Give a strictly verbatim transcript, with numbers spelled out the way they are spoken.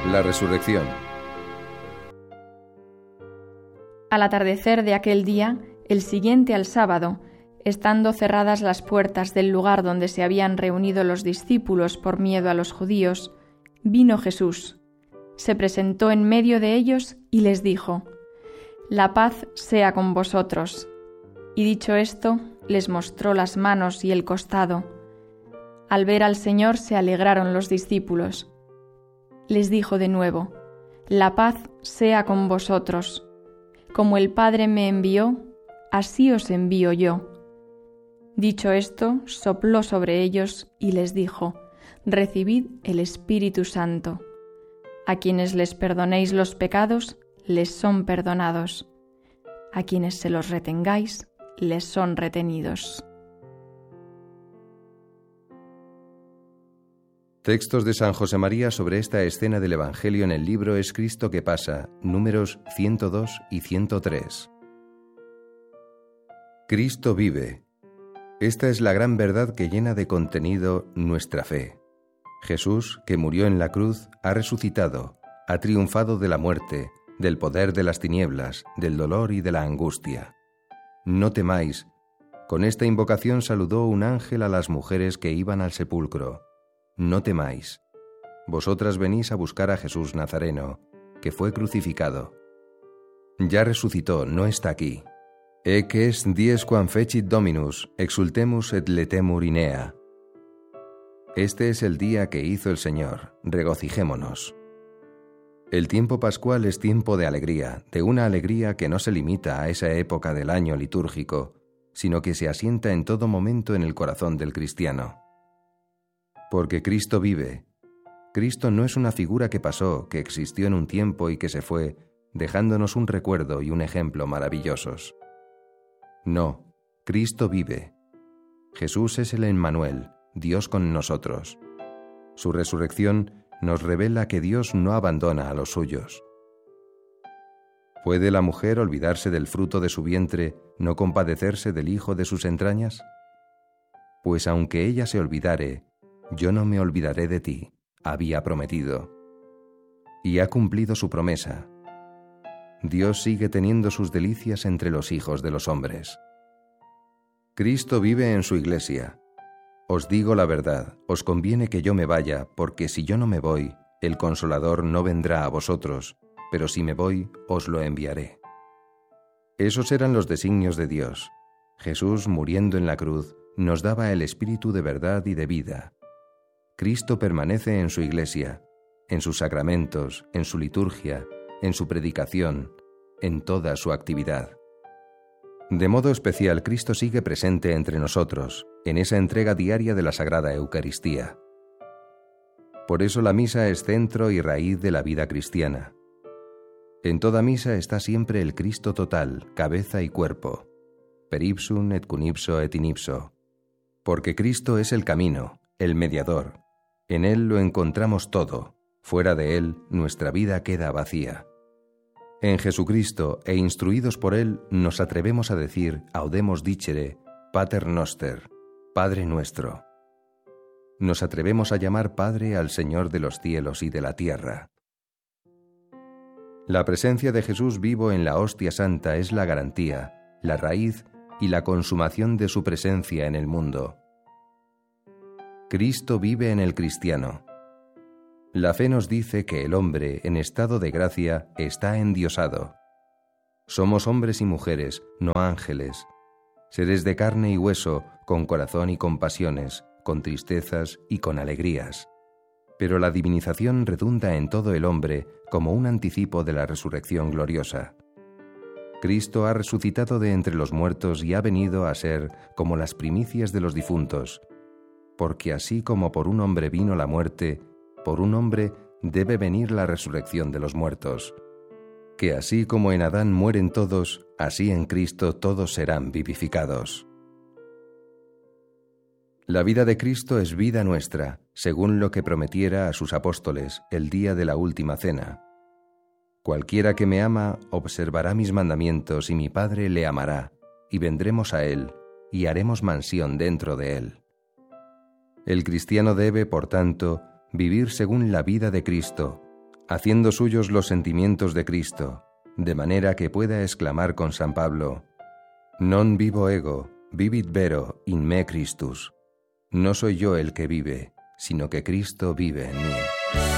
La resurrección. Al atardecer de aquel día, el siguiente al sábado, estando cerradas las puertas del lugar donde se habían reunido los discípulos por miedo a los judíos, vino Jesús, se presentó en medio de ellos y les dijo: «La paz sea con vosotros». Y dicho esto, les mostró las manos y el costado. Al ver al Señor se alegraron los discípulos. Les dijo de nuevo: «La paz sea con vosotros. Como el Padre me envió, así os envío yo». Dicho esto, sopló sobre ellos y les dijo: «Recibid el Espíritu Santo. A quienes les perdonéis los pecados, les son perdonados. A quienes se los retengáis, les son retenidos». Textos de San José María sobre esta escena del Evangelio en el libro Es Cristo que pasa, números ciento dos y ciento tres. Cristo vive. Esta es la gran verdad que llena de contenido nuestra fe. Jesús, que murió en la cruz, ha resucitado, ha triunfado de la muerte, del poder de las tinieblas, del dolor y de la angustia. No temáis. Con esta invocación saludó un ángel a las mujeres que iban al sepulcro. No temáis. Vosotras venís a buscar a Jesús Nazareno, que fue crucificado. Ya resucitó, no está aquí. Ec est dies quam fecit Dominus, exultemus et letemur inea. Este es el día que hizo el Señor, regocijémonos. El tiempo pascual es tiempo de alegría, de una alegría que no se limita a esa época del año litúrgico, sino que se asienta en todo momento en el corazón del cristiano. Porque Cristo vive. Cristo no es una figura que pasó, que existió en un tiempo y que se fue, dejándonos un recuerdo y un ejemplo maravillosos. No, Cristo vive. Jesús es el Emmanuel, Dios con nosotros. Su resurrección nos revela que Dios no abandona a los suyos. ¿Puede la mujer olvidarse del fruto de su vientre, no compadecerse del hijo de sus entrañas? Pues aunque ella se olvidare, yo no me olvidaré de ti, había prometido. Y ha cumplido su promesa. Dios sigue teniendo sus delicias entre los hijos de los hombres. Cristo vive en su iglesia. Os digo la verdad, os conviene que yo me vaya, porque si yo no me voy, el Consolador no vendrá a vosotros, pero si me voy, os lo enviaré. Esos eran los designios de Dios. Jesús, muriendo en la cruz, nos daba el Espíritu de verdad y de vida. Cristo permanece en su iglesia, en sus sacramentos, en su liturgia, en su predicación, en toda su actividad. De modo especial, Cristo sigue presente entre nosotros, en esa entrega diaria de la Sagrada Eucaristía. Por eso la misa es centro y raíz de la vida cristiana. En toda misa está siempre el Cristo total, cabeza y cuerpo, per ipsum et cum ipso et in ipso, porque Cristo es el camino, el mediador. En Él lo encontramos todo, fuera de Él nuestra vida queda vacía. En Jesucristo, e instruidos por Él, nos atrevemos a decir, audemus dicere, Pater noster, Padre nuestro. Nos atrevemos a llamar Padre al Señor de los cielos y de la tierra. La presencia de Jesús vivo en la hostia santa es la garantía, la raíz y la consumación de su presencia en el mundo. Cristo vive en el cristiano. La fe nos dice que el hombre, en estado de gracia, está endiosado. Somos hombres y mujeres, no ángeles, seres de carne y hueso, con corazón y con pasiones, con tristezas y con alegrías. Pero la divinización redunda en todo el hombre como un anticipo de la resurrección gloriosa. Cristo ha resucitado de entre los muertos y ha venido a ser como las primicias de los difuntos, porque así como por un hombre vino la muerte, por un hombre debe venir la resurrección de los muertos. Que así como en Adán mueren todos, así en Cristo todos serán vivificados. La vida de Cristo es vida nuestra, según lo que prometiera a sus apóstoles el día de la última cena. Cualquiera que me ama observará mis mandamientos y mi Padre le amará, y vendremos a él, y haremos mansión dentro de él. El cristiano debe, por tanto, vivir según la vida de Cristo, haciendo suyos los sentimientos de Cristo, de manera que pueda exclamar con San Pablo: Non vivo ego, vivit vero in me Christus. No soy yo el que vive, sino que Cristo vive en mí.